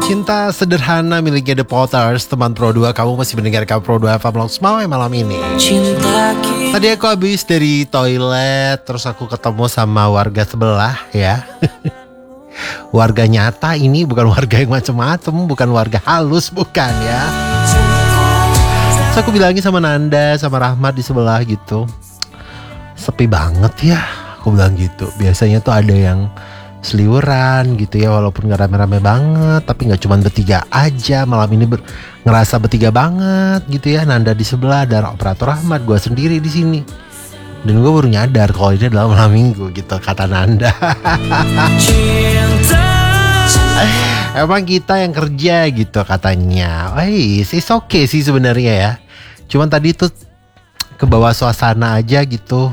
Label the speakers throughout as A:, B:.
A: Cinta Sederhana miliknya The Potters. Teman Pro 2, kamu masih mendengarkan Pro 2 FM Long Smile malam ini. Tadi aku habis dari toilet, terus aku ketemu sama warga sebelah ya. Warga nyata ini, bukan warga yang macem-macem, bukan warga halus, bukan ya. Terus aku bilangin sama Nanda, sama Rahmat di sebelah gitu, sepi banget ya, aku bilang gitu. Biasanya tuh ada yang seliweran gitu ya, walaupun gak rame-rame banget, tapi gak cuma bertiga aja. Malam ini ngerasa bertiga banget gitu ya. Nanda di sebelah, ada operator Rahmat, gue sendiri di sini. Dan gue baru nyadar kalau ini adalah malam minggu gitu, kata Nanda. Emang kita yang kerja gitu katanya. It's okay sih sebenarnya ya. Cuman tadi tuh ke bawah suasana aja gitu.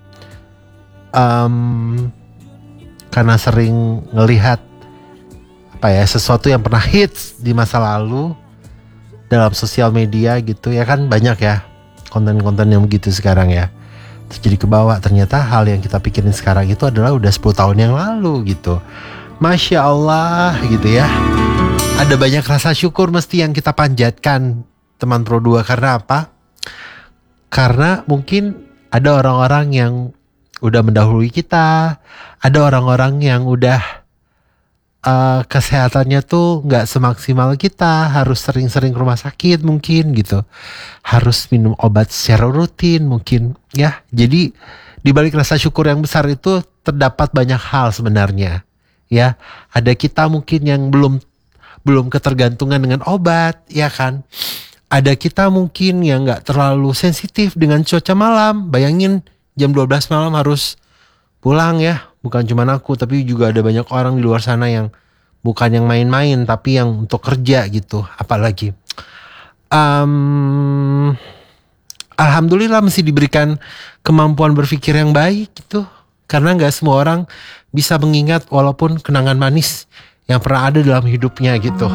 A: Karena sering ngelihat sesuatu yang pernah hits di masa lalu dalam sosial media gitu ya kan, banyak ya konten-konten yang begitu sekarang ya. Terus jadi kebawa, ternyata hal yang kita pikirin sekarang itu adalah udah 10 tahun yang lalu gitu. Masya Allah gitu ya. Ada banyak rasa syukur mesti yang kita panjatkan, teman Pro 2. Karena apa? Karena mungkin ada orang-orang yang udah mendahului kita, ada orang-orang yang udah kesehatannya tuh gak semaksimal kita, harus sering-sering ke rumah sakit mungkin gitu, harus minum obat secara rutin mungkin ya. Jadi di balik rasa syukur yang besar itu terdapat banyak hal sebenarnya ya. Ada kita mungkin yang belum ketergantungan dengan obat ya kan. Ada kita mungkin yang gak terlalu sensitif dengan cuaca malam. Bayangin jam 12 malam harus pulang ya. Bukan cuma aku, tapi juga ada banyak orang di luar sana yang bukan yang main-main, tapi yang untuk kerja gitu. Apalagi alhamdulillah masih diberikan kemampuan berpikir yang baik gitu. Karena gak semua orang bisa mengingat walaupun kenangan manis yang pernah ada dalam hidupnya gitu.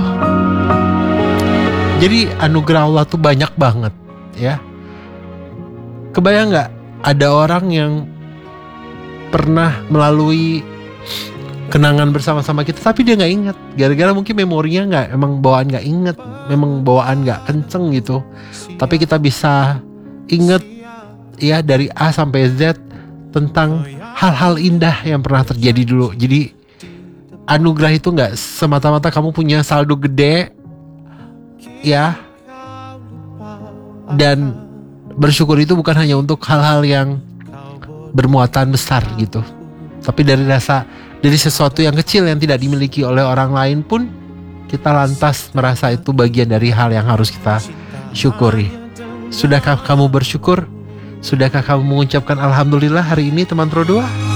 A: Jadi anugerah Allah tuh banyak banget ya. Kebayang gak ada orang yang pernah melalui kenangan bersama-sama kita, tapi dia gak ingat. Gara-gara mungkin memorinya emang bawaan gak inget, memang bawaan gak kenceng gitu. Tapi kita bisa inget ya dari A sampai Z tentang hal-hal indah yang pernah terjadi dulu. Jadi anugerah itu gak semata-mata kamu punya saldo gede ya. Dan bersyukur itu bukan hanya untuk hal-hal yang bermuatan besar gitu, tapi dari sesuatu yang kecil yang tidak dimiliki oleh orang lain pun kita lantas merasa itu bagian dari hal yang harus kita syukuri. Sudahkah kamu bersyukur? Sudahkah kamu mengucapkan alhamdulillah hari ini, teman Pro 2?